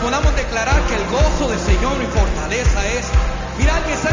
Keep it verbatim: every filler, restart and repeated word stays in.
podamos declarar que el gozo del Señor mi fortaleza es. Mira, alguien está